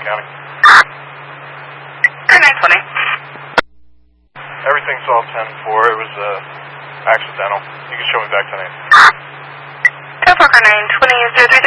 County. 920. Everything's all 10-4. It was accidental. You can show me back to name. 10-4, 920, 037.